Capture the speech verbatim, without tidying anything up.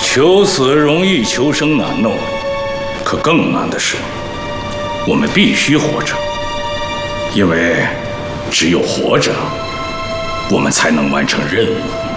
求死容易，求生难哦。可更难的是，我们必须活着，因为只有活着，我们才能完成任务。